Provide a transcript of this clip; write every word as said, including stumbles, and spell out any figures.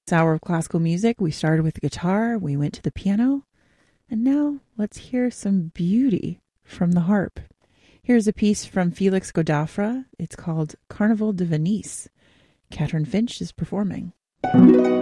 Hour of classical music. We started with the guitar, we went to the piano, and now let's hear some beauty from the harp. Here's a piece from Felix Godefroy. It's called Carnaval de Venise. Catherine Finch is performing.